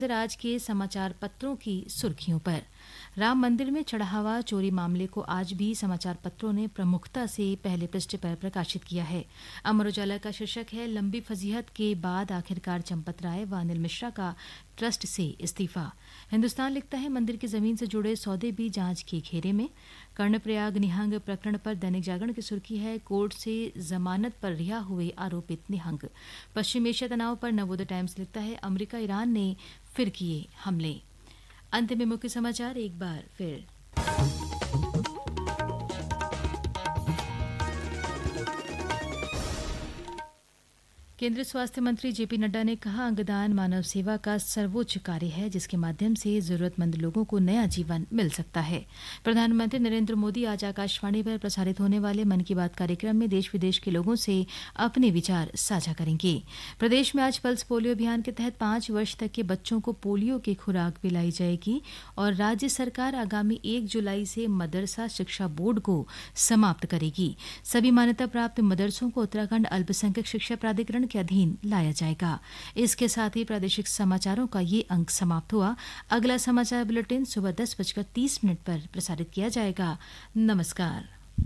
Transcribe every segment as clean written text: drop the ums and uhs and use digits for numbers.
आज के समाचार पत्रों की सुर्खियों पर। राम मंदिर में चढ़ावा चोरी मामले को आज भी समाचार पत्रों ने प्रमुखता से पहले पृष्ठ पर प्रकाशित किया है। अमर उजाला का शीर्षक है, लंबी फजीहत के बाद आखिरकार चंपत राय व अनिल मिश्रा का ट्रस्ट से इस्तीफा। हिंदुस्तान लिखता है, मंदिर की जमीन से जुड़े सौदे भी जांच के घेरे में। कर्णप्रयाग निहंग प्रकरण पर दैनिक जागरण की सुर्खी है, कोर्ट से जमानत पर रिहा हुए आरोपित निहंग। पश्चिम एशिया तनाव पर नवोदय टाइम्स लिखता है, अमेरिका ईरान ने फिर किए हमले। अंत में मुख्य समाचार एक बार फिर। केंद्रीय स्वास्थ्य मंत्री जेपी नड्डा ने कहा, अंगदान मानव सेवा का सर्वोच्च कार्य है जिसके माध्यम से जरूरतमंद लोगों को नया जीवन मिल सकता है। प्रधानमंत्री नरेंद्र मोदी आज आकाशवाणी पर प्रसारित होने वाले मन की बात कार्यक्रम में देश विदेश के लोगों से अपने विचार साझा करेंगे। प्रदेश में आज पल्स पोलियो अभियान के तहत 5 वर्ष तक के बच्चों को पोलियो की खुराक पिलाई जाएगी और राज्य सरकार आगामी 1 जुलाई से मदरसा शिक्षा बोर्ड को समाप्त करेगी। सभी मान्यता प्राप्त मदरसों को उत्तराखंड अल्पसंख्यक शिक्षा प्राधिकरण के अधीन लाया जाएगा। इसके साथ ही प्रादेशिक समाचारों का ये अंक समाप्त हुआ। अगला समाचार बुलेटिन सुबह 10:30 पर प्रसारित किया जाएगा। नमस्कार।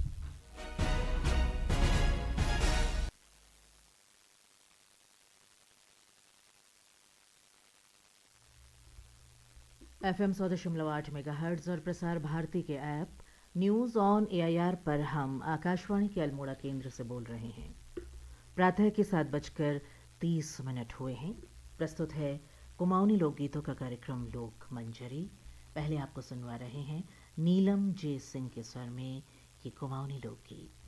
FM 100.8 मेगाहर्ट्ज और प्रसार भारती के ऐप न्यूज़ ऑन AIR पर हम आकाशवाणी के अल्मोड़ा केंद्र से बोल रहे हैं। प्रातः के 7:30 हुए हैं। प्रस्तुत है कुमाऊनी लोकगीतों का कार्यक्रम लोक मंजरी। पहले आपको सुनवा रहे हैं नीलम जे सिंह के स्वर में ये कुमाऊनी लोकगीत।